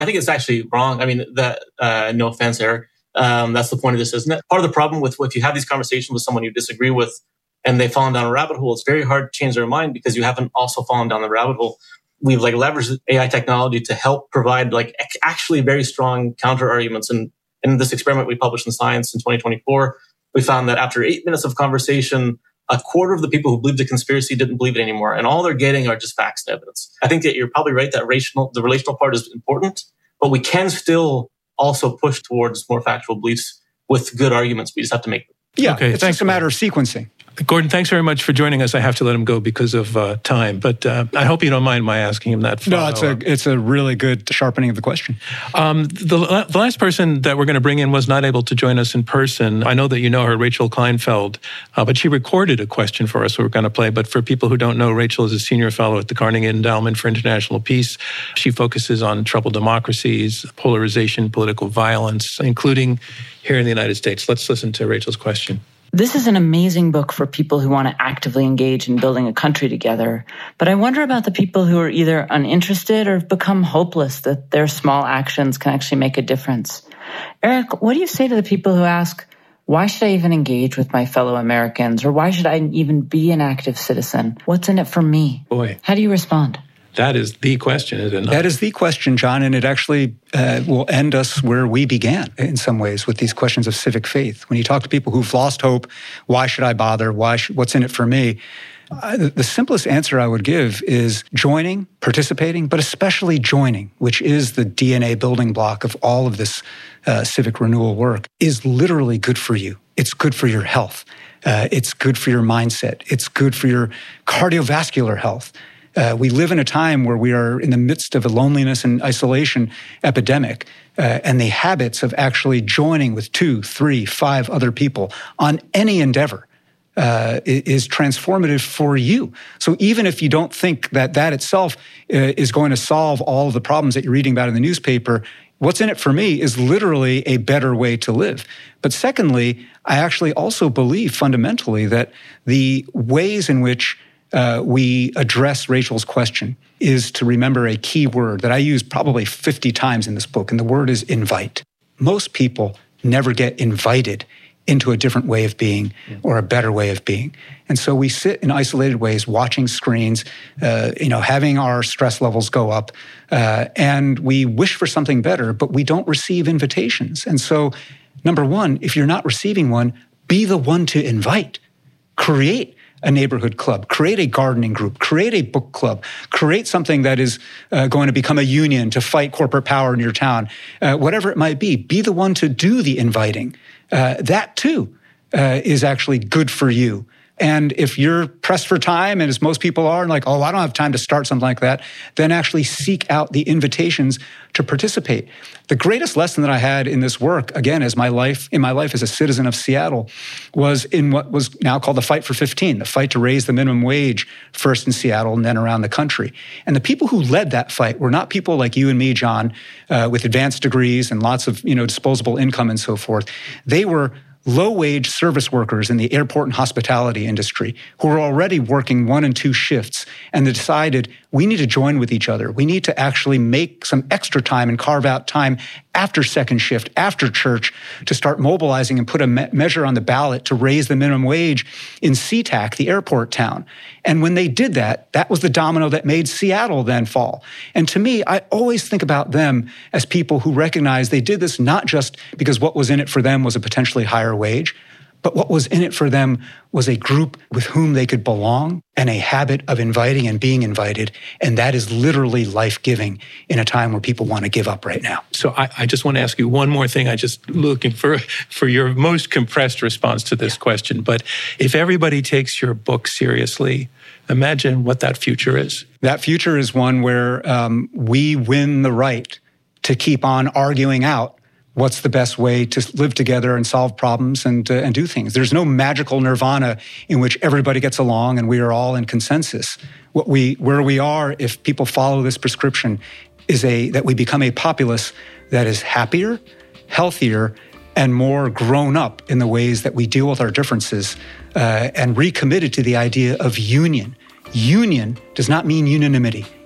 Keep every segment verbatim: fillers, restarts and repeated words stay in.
I think it's actually wrong. I mean, that uh, no offense, Eric. Um, that's the point of this, isn't it? Part of the problem with if you have these conversations with someone you disagree with and they've fallen down a rabbit hole, it's very hard to change their mind because you haven't also fallen down the rabbit hole. We've like leveraged A I technology to help provide like actually very strong counter arguments. And in this experiment we published in Science in twenty twenty-four, we found that after eight minutes of conversation, a quarter of the people who believed the conspiracy didn't believe it anymore. And all they're getting are just facts and evidence. I think that you're probably right that rational, the relational part is important, but we can still also push towards more factual beliefs with good arguments. We just have to make them. Yeah, okay, it's thanks. just a matter of sequencing. Gordon, thanks very much for joining us. I have to let him go because of uh, time, but uh, I hope you don't mind my asking him that. No, it's a it's a really good sharpening of the question. Um, the, the last person that we're going to bring in was not able to join us in person. I know that you know her, Rachel Kleinfeld, uh, but she recorded a question for us we're going to play. But for people who don't know, Rachel is a senior fellow at the Carnegie Endowment for International Peace. She focuses on troubled democracies, polarization, political violence, including here in the United States. Let's listen to Rachel's question. This is an amazing book for people who want to actively engage in building a country together. But I wonder about the people who are either uninterested or have become hopeless that their small actions can actually make a difference. Eric, what do you say to the people who ask, why should I even engage with my fellow Americans? Or why should I even be an active citizen? What's in it for me? Boy. How do you respond? That is the question, is it not? That is the question, John, and it actually uh, will end us where we began in some ways with these questions of civic faith. When you talk to people who've lost hope, why should I bother? Why? Sh- what's in it for me? Uh, the, the simplest answer I would give is joining, participating, but especially joining, which is the D N A building block of all of this uh, civic renewal work, is literally good for you. It's good for your health. Uh, it's good for your mindset. It's good for your cardiovascular health. Uh, we live in a time where we are in the midst of a loneliness and isolation epidemic, uh, and the habits of actually joining with two, three, five other people on any endeavor uh, is transformative for you. So even if you don't think that that itself uh, is going to solve all of the problems that you're reading about in the newspaper, what's in it for me is literally a better way to live. But secondly, I actually also believe fundamentally that the ways in which Uh, we address Rachel's question is to remember a key word that I use probably fifty times in this book, and the word is invite. Most people never get invited into a different way of being or a better way of being. And so we sit in isolated ways, watching screens, uh, you know, having our stress levels go up, uh, and we wish for something better, but we don't receive invitations. And so, number one, if you're not receiving one, be the one to invite. Create a neighborhood club, create a gardening group, create a book club, create something that is uh, going to become a union to fight corporate power in your town, uh, whatever it might be. Be the one to do the inviting. Uh, that too uh, is actually good for you. And if you're pressed for time, and as most people are, and like, oh, I don't have time to start something like that, then actually seek out the invitations to participate. The greatest lesson that I had in this work, again, as my life, in my life as a citizen of Seattle, was in what was now called the Fight for fifteen, the fight to raise the minimum wage first in Seattle and then around the country. And the people who led that fight were not people like you and me, John, uh, with advanced degrees and lots of, you know, disposable income and so forth. They were low-wage service workers in the airport and hospitality industry who were already working one and two shifts, and they decided we need to join with each other. We need to actually make some extra time and carve out time after second shift, after church, to start mobilizing and put a me- measure on the ballot to raise the minimum wage in SeaTac, the airport town. And when they did that, that was the domino that made Seattle then fall. And to me, I always think about them as people who recognize they did this not just because what was in it for them was a potentially higher wage, but what was in it for them was a group with whom they could belong and a habit of inviting and being invited. And that is literally life-giving in a time where people want to give up right now. So I, I just want to ask you one more thing. I just looking for, for your most compressed response to this yeah. question. But if everybody takes your book seriously, imagine what that future is. That future is one where um, we win the right to keep on arguing out what's the best way to live together and solve problems and uh, and do things. There's no magical nirvana in which everybody gets along and we are all in consensus. What we where we are, if people follow this prescription, is a that we become a populace that is happier, healthier, and more grown up in the ways that we deal with our differences, uh, and recommitted to the idea of union. Union does not mean unanimity.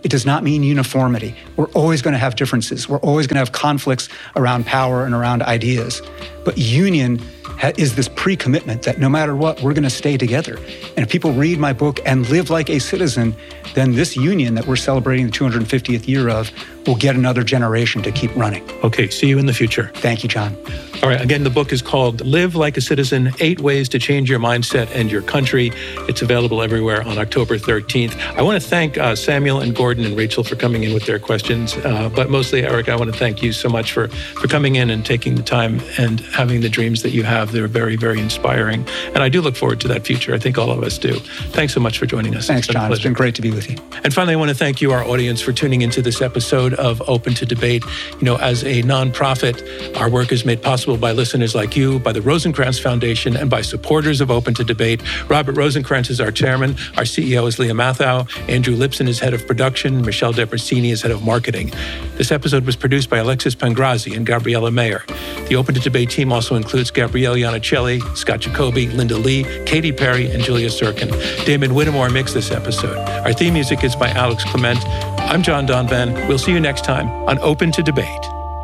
It does not mean uniformity. We're always going to have differences. We're always going to have conflicts around power and around ideas. But union is this pre-commitment that no matter what, we're going to stay together. And if people read my book and live like a citizen, then this union that we're celebrating the two hundred fiftieth year of will get another generation to keep running. Okay, see you in the future. Thank you, John. All right, again, the book is called Live Like a Citizen, Eight Ways to Change Your Mindset and Your Country. It's available everywhere on October thirteenth. I want to thank uh, Samuel and Gordon and Rachel for coming in with their questions. Uh, but mostly, Eric, I want to thank you so much for, for coming in and taking the time and having the dreams that you have. They're very, very inspiring. And I do look forward to that future. I think all of us do. Thanks so much for joining us. Thanks, John. It's been great to be with you. And finally, I want to thank you, our audience, for tuning into this episode of Open to Debate. You know, as a nonprofit, our work is made possible by listeners like you, by the Rosencrantz Foundation, and by supporters of Open to Debate. Robert Rosencrantz is our chairman. Our C E O is Leah Mathau. Andrew Lipson is head of production. Michelle Debrasini is head of marketing. This episode was produced by Alexis Pangrazi and Gabriella Mayer. The Open to Debate team also includes Gabrielle Iannicelli, Scott Jacoby, Linda Lee, Katy Perry, and Julia Sirkin. Damon Whittemore mixed this episode. Our theme music is by Alex Clement. I'm John Donvan. We'll see you next time on Open to Debate.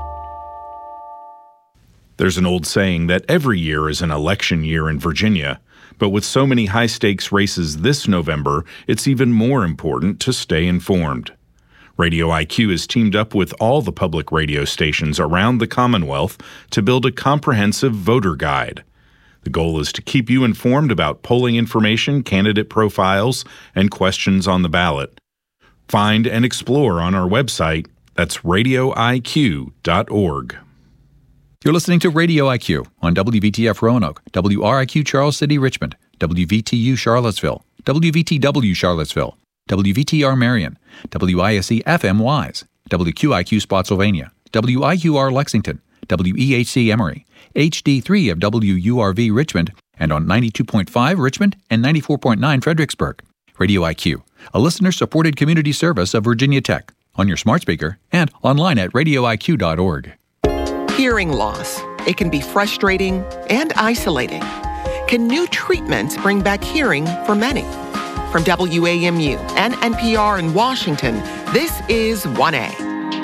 There's an old saying that every year is an election year in Virginia, but with so many high-stakes races this November, it's even more important to stay informed. Radio I Q has teamed up with all the public radio stations around the Commonwealth to build a comprehensive voter guide. The goal is to keep you informed about polling information, candidate profiles, and questions on the ballot. Find and explore on our website. That's radio I Q dot org. You're listening to Radio I Q on W V T F Roanoke, W R I Q Charles City Richmond, W V T U Charlottesville, W V T W Charlottesville, W V T R Marion, W I S E F M Wise, W Q I Q Spotsylvania, W I Q R Lexington, W E H C Emory, H D three of W U R V Richmond, and on ninety-two point five Richmond and ninety-four point nine Fredericksburg. Radio I Q, a listener-supported community service of Virginia Tech, on your smart speaker and online at radio I Q dot org. Hearing loss. It can be frustrating and isolating. Can new treatments bring back hearing for many? From W A M U and N P R in Washington, this is one A.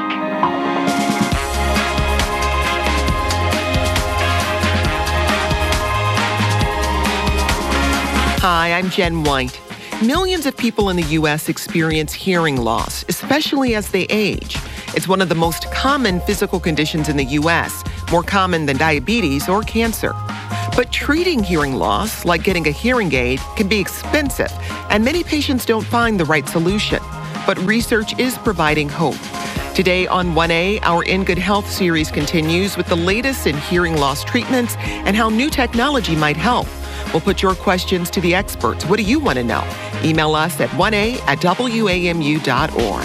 Hi, I'm Jen White. Millions of people in the U S experience hearing loss, especially as they age. It's one of the most common physical conditions in the U S, more common than diabetes or cancer. But treating hearing loss, like getting a hearing aid, can be expensive, and many patients don't find the right solution. But research is providing hope. Today on one A, our In Good Health series continues with the latest in hearing loss treatments and how new technology might help. We'll put your questions to the experts. What do you want to know? Email us at one A at W A M U dot org.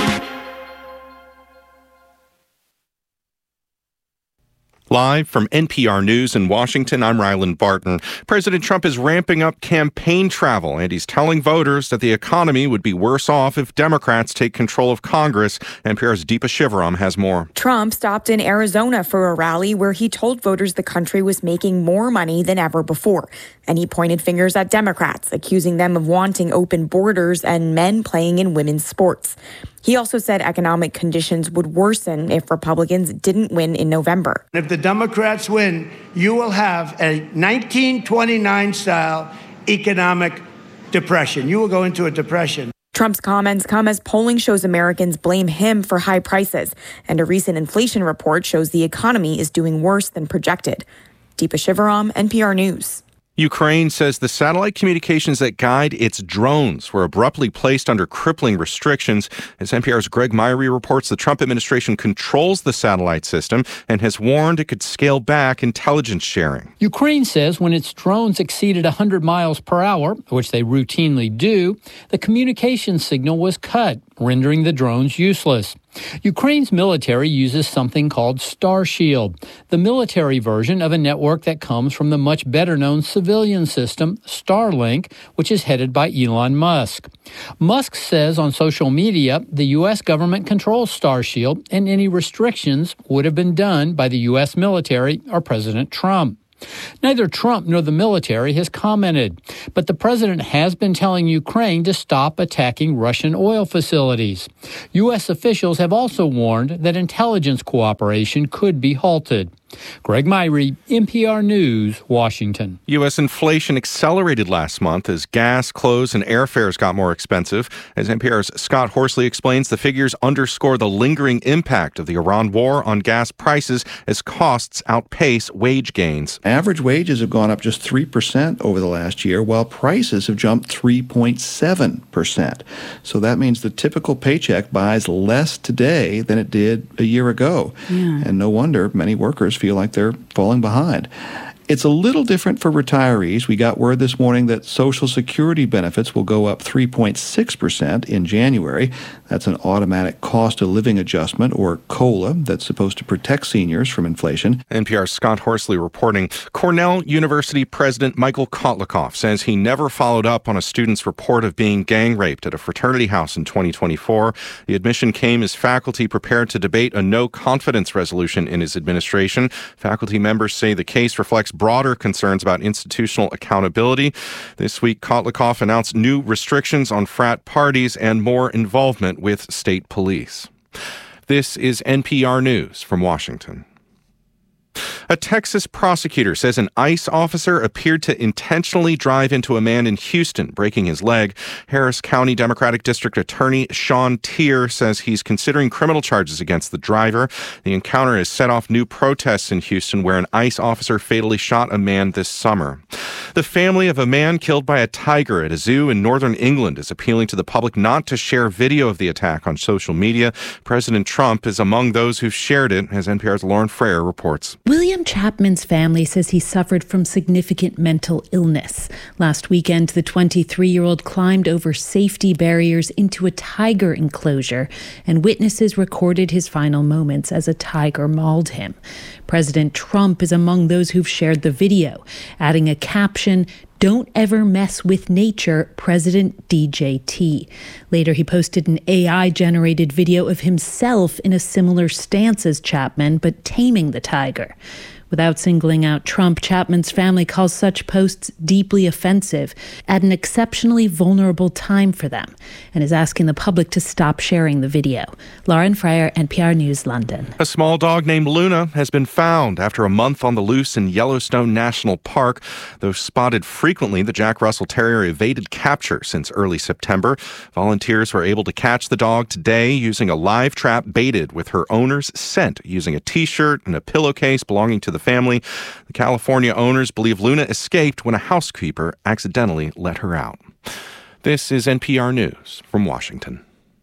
Live from N P R News in Washington, I'm Ryland Barton. President Trump is ramping up campaign travel, and he's telling voters that the economy would be worse off if Democrats take control of Congress. N P R's Deepa Shivaram has more. Trump stopped in Arizona for a rally where he told voters the country was making more money than ever before. And he pointed fingers at Democrats, accusing them of wanting open borders and men playing in women's sports. He also said economic conditions would worsen if Republicans didn't win in November. If the Democrats win, you will have a nineteen twenty-nine style economic depression. You will go into a depression. Trump's comments come as polling shows Americans blame him for high prices, and a recent inflation report shows the economy is doing worse than projected. Deepa Shivaram, N P R News. Ukraine says the satellite communications that guide its drones were abruptly placed under crippling restrictions. As N P R's Greg Myrie reports, the Trump administration controls the satellite system and has warned it could scale back intelligence sharing. Ukraine says when its drones exceeded one hundred miles per hour, which they routinely do, the communication signal was cut, rendering the drones useless. Ukraine's military uses something called Starshield, the military version of a network that comes from the much better-known civilian system, Starlink, which is headed by Elon Musk. Musk says on social media the U S government controls Starshield, and any restrictions would have been done by the U S military or President Trump. Neither Trump nor the military has commented, but the president has been telling Ukraine to stop attacking Russian oil facilities. U S officials have also warned that intelligence cooperation could be halted. Greg Myrie, N P R News, Washington. U S inflation accelerated last month as gas, clothes, and airfares got more expensive. As N P R's Scott Horsley explains, the figures underscore the lingering impact of the Iran war on gas prices as costs outpace wage gains. Average wages have gone up just three percent over the last year, while prices have jumped three point seven percent. So that means the typical paycheck buys less today than it did a year ago. Yeah. And no wonder many workers feel like they're falling behind. It's a little different for retirees. We got word this morning that Social Security benefits will go up three point six percent in January. That's an automatic cost of living adjustment, or COLA, that's supposed to protect seniors from inflation. N P R's Scott Horsley reporting. Cornell University President Michael Kotlikoff says he never followed up on a student's report of being gang raped at a fraternity house in twenty twenty-four. The admission came as faculty prepared to debate a no-confidence resolution in his administration. Faculty members say the case reflects broader concerns about institutional accountability. This week, Kotlikoff announced new restrictions on frat parties and more involvement with state police. This is N P R News from Washington. A Texas prosecutor says an ICE officer appeared to intentionally drive into a man in Houston, breaking his leg. Harris County Democratic District Attorney Sean Tier says he's considering criminal charges against the driver. The encounter has set off new protests in Houston, where an ICE officer fatally shot a man this summer. The family of a man killed by a tiger at a zoo in northern England is appealing to the public not to share video of the attack on social media. President Trump is among those who've shared it, as N P R's Lauren Frayer reports. William Chapman's family says he suffered from significant mental illness. Last weekend, the twenty-three-year-old climbed over safety barriers into a tiger enclosure, and witnesses recorded his final moments as a tiger mauled him. President Trump is among those who've shared the video, adding a caption, "Don't ever mess with nature, President D J T." Later, he posted an A I-generated video of himself in a similar stance as Chapman, but taming the tiger. Without singling out Trump, Chapman's family calls such posts deeply offensive at an exceptionally vulnerable time for them, and is asking the public to stop sharing the video. Lauren Frayer, N P R News, London. A small dog named Luna has been found after a month on the loose in Yellowstone National Park. Though spotted frequently, the Jack Russell Terrier evaded capture since early September. Volunteers were able to catch the dog today using a live trap baited with her owner's scent, using a T-shirt and a pillowcase belonging to the family. The California owners believe Luna escaped when a housekeeper accidentally let her out. This is N P R News from Washington.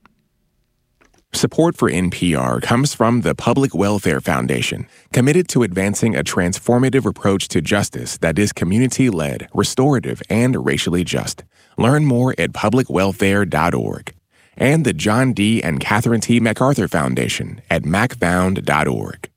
Support for N P R comes from the Public Welfare Foundation, committed to advancing a transformative approach to justice that is community-led, restorative, and racially just. Learn more at public welfare dot org. And the John D. and Catherine T. MacArthur Foundation at mac found dot org.